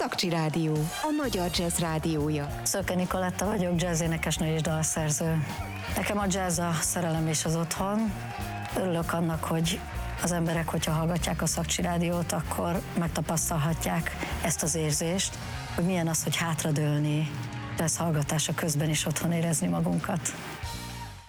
Szakcsi Rádió, a magyar jazz rádiója. Szöke Nikoletta vagyok, jazzénekesnő és dalszerző. Nekem a jazz a szerelem és az otthon. Örülök annak, hogy az emberek, hogyha hallgatják a Szakcsi Rádiót, akkor megtapasztalhatják ezt az érzést, hogy milyen az, hogy hátradőlni, jazz hallgatása közben is otthon érezni magunkat.